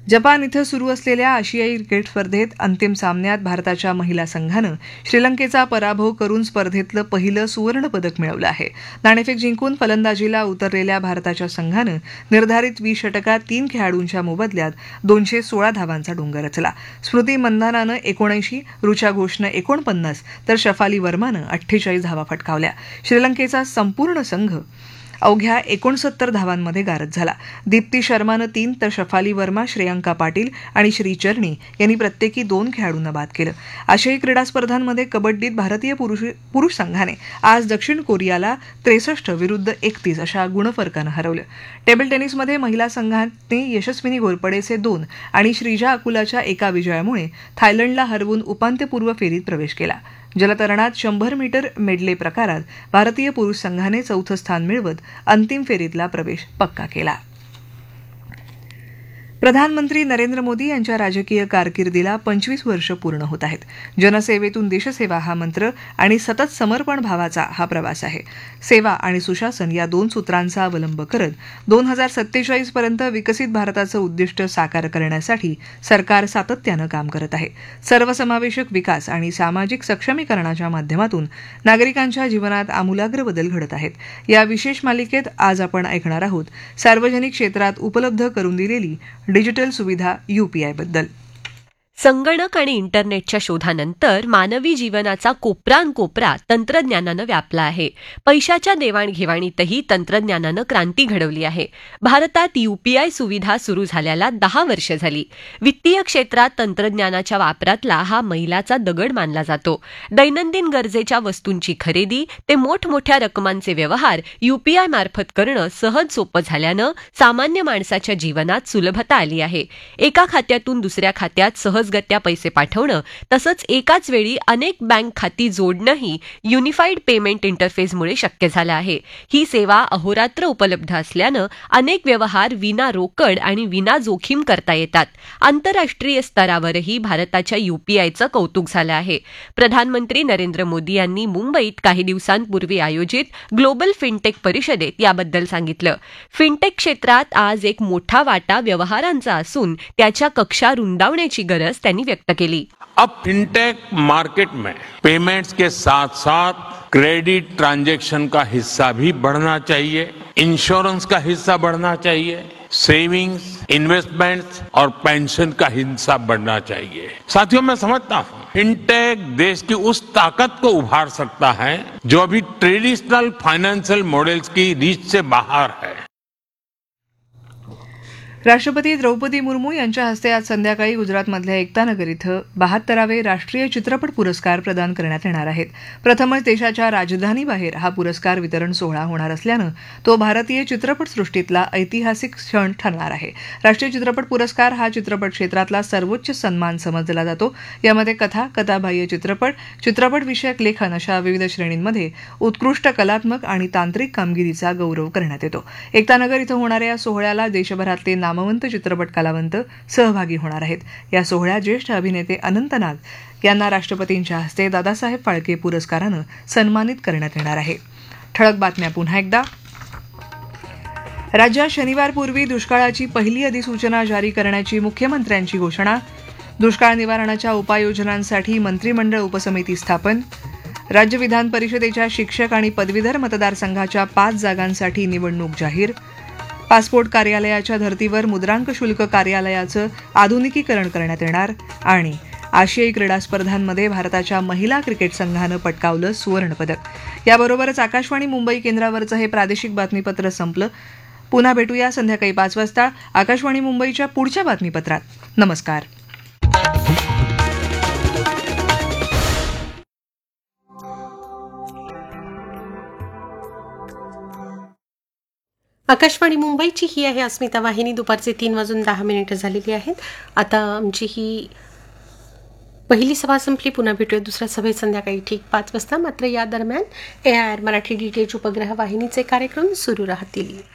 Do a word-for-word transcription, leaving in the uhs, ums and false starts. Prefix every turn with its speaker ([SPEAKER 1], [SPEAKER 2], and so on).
[SPEAKER 1] Japan इथं सुरू असलेल्या आशियाई क्रिकेट स्पर्धेत अंतिम सामन्यात भारताच्या महिला संघानं श्रीलंकेचा पराभव करून स्पर्धेतलं पहिलं सुवर्ण पदक मिळवलं आहे. नाणेफेक जिंकून फलंदाजीला उतरलेल्या भारताच्या संघानं निर्धारित वीस षटकात तीन खेळाडूंच्या मोबदल्यात दोनशे सोळा धावांचा डोंगर रचला. स्मृती मंधानानं एकोणऐंशी, ऋचा घोषनं एकोणपन्नास तर शफाली वर्मानं अठ्ठेचाळीस धावा फटकावल्या. श्रीलंकेचा संपूर्ण संघ अवघ्या एकोणसत्तर धावांमध्ये गारद झाला. दीप्ती शर्मानं तीन तर शफाली वर्मा, श्रेयांका पाटील आणि श्रीचरणी यांनी प्रत्येकी दोन खेळाडूंना बाद केलं. आशियाई क्रीडा स्पर्धांमध्ये कबड्डीत भारतीय पुरुष पुरुष संघाने आज दक्षिण कोरियाला त्रेसष्ट विरुद्ध एकतीस अशा गुणफरकानं हरवलं. टेबल टेनिसमध्ये महिला संघाने यशस्विनी घोरपडेचे दोन आणि श्रीजा अकुलाच्या एका विजयामुळे थायलंडला हरवून उपांत्यपूर्व फेरीत प्रवेश केला. जलतरणात शंभर मीटर मेडले प्रकारात भारतीय पुरुष संघाने चौथं स्थान मिळवत अंतिम फेरीतला प्रवेश पक्का केला. प्रधानमंत्री नरेंद्र मोदी यांच्या राजकीय कारकिर्दीला पंचवीस वर्ष पूर्ण होत आहेत. जनसेवेतून देशसेवा हा मंत्र आणि सतत समर्पण भावाचा हा प्रवास आहे. सेवा आणि सुशासन या दोन सूत्रांचा अवलंब करत दोन हजार सत्तेचाळीस पर्यंत विकसित भारताचं उद्दिष्ट साकार करण्यासाठी सरकार सातत्यानं काम करत आहे. सर्वसमावेशक विकास आणि सामाजिक सक्षमीकरणाच्या माध्यमातून नागरिकांच्या जीवनात आमूलाग्र बदल घडत आहेत. या विशेष मालिकेत आज आपण ऐकणार आहोत सार्वजनिक क्षेत्रात उपलब्ध करून दिलेली डिजिटल सुविधा यूपीआय बद्दल.
[SPEAKER 2] संगणक आणि इंटरनेटच्या शोधानंतर मानवी जीवनाचा कोपरानकोपरा तंत्रज्ञानानं व्यापला आहे. पैशाच्या देवाणघेवाणीतही तंत्रज्ञानानं क्रांती घडवली आहे. भारतात यूपीआय सुविधा सुरू झाल्याला दहा वर्ष झाली. वित्तीय क्षेत्रात तंत्रज्ञानाच्या वापरातला हा मैलाचा दगड मानला जातो. दैनंदिन गरजेच्या वस्तूंची खरेदी ते मोठमोठ्या रकमांचे व्यवहार यूपीआय मार्फत करणं सहज सोपं झाल्यानं सामान्य माणसाच्या जीवनात सुलभता आली आहे. एका खात्यातून दुसऱ्या खात्यात सहज गत्या पैसे पाठवणं तसंच एकाच वेळी अनेक बँक खाती जोडणंही युनिफाईड पेमेंट इंटरफेसमुळे शक्य झालं आहे. ही सेवा अहोरात्र उपलब्ध असल्यानं अनेक व्यवहार विना रोकड आणि विना जोखीम करता येतात. आंतरराष्ट्रीय स्तरावरही भारताच्या यूपीआयचं कौतुक झालं आहे. प्रधानमंत्री नरेंद्र मोदी यांनी मुंबईत काही दिवसांपूर्वी आयोजित ग्लोबल फिनटेक परिषदेत याबद्दल सांगितलं. फिनटेक क्षेत्रात आज एक मोठा वाटा व्यवहारांचा असून त्याच्या कक्षा रुंदावण्याची गरज त्यांनी व्यक्त केली.
[SPEAKER 3] अब फिनटेक मार्केट में पेमेंट्स के साथ साथ क्रेडिट ट्रांजैक्शन का हिस्सा भी बढ़ना चाहिए, इंश्योरेंस का हिस्सा बढ़ना चाहिए, सेविंग्स, इन्वेस्टमेंट्स और पेंशन का हिस्सा बढ़ना चाहिए. साथियों, मैं समझता हूं फिनटेक देश की उस ताकत को उभार सकता है जो अभी ट्रेडिशनल फाइनेंशियल मॉडल्स की रीच से बाहर है.
[SPEAKER 1] राष्ट्रपती द्रौपदी मुर्मू यांच्या हस्ते आज संध्याकाळी गुजरातमधल्या एकतानगर इथं बहात्तरावे राष्ट्रीय चित्रपट पुरस्कार प्रदान करण्यात येणार आहेत. प्रथमच देशाच्या राजधानीबाहेर हा पुरस्कार वितरण सोहळा होणार असल्यानं तो भारतीय चित्रपटसृष्टीतला ऐतिहासिक क्षण ठरणार आहे. राष्ट्रीय चित्रपट पुरस्कार हा चित्रपट क्षेत्रातला सर्वोच्च सन्मान समजला जातो. यामध्ये कथा, कथाबाह्य चित्रपट, चित्रपटविषयक लेखन अशा विविध श्रेणींमध्ये उत्कृष्ट कलात्मक आणि तांत्रिक कामगिरीचा गौरव करण्यात येतो. एकतानगर इथं होणाऱ्या या सोहळ्याला देशभरातले नामवंत चित्रपट कलावंत सहभागी होणार आहेत. या सोहळ्यात ज्येष्ठ अभिनेते अनंत नाग यांना राष्ट्रपतींच्या हस्ते दादासाहेब फाळके पुरस्कारानं सन्मानित करण्यात येणार आहे. ठळक बातम्या पुन्हा एकदा. राज्यात शनिवारपूर्वी दुष्काळाची पहिली अधिसूचना जारी करण्याची मुख्यमंत्र्यांची घोषणा. दुष्काळ निवारणाच्या उपाययोजनांसाठी मंत्रिमंडळ उपसमिती स्थापन. राज्य विधान परिषदेच्या शिक्षक आणि पदवीधर मतदारसंघाच्या पाच जागांसाठी निवडणूक जाहीर. पासपोर्ट कार्यालयाच्या धर्तीवर मुद्रांक शुल्क कार्यालयाचं आधुनिकीकरण करण्यात येणार. आणि आशियाई क्रीडा स्पर्धांमध्ये भारताच्या महिला क्रिकेट संघानं पटकावलं सुवर्णपदक. याबरोबरच आकाशवाणी मुंबई केंद्रावरचं हे प्रादेशिक बातमीपत्र संपलं. पुन्हा भेटूया संध्याकाळी पाच वाजता आकाशवाणी मुंबईच्या पुढच्या बातमीपत्रात. नमस्कार.
[SPEAKER 4] आकाशवाणी मुंबईची ही आहे अस्मिता वाहिनी. दुपारचे तीन वाजून दहा मिनिटं झालेली आहेत. आता आमची ही पहिली सभा संपली. पुन्हा भेटूया दुसऱ्या सभेत संध्याकाळी ठीक पाच वाजता. मात्र या दरम्यान ए I R Marathi D T H उपग्रह वाहिनीचे कार्यक्रम सुरू राहतील.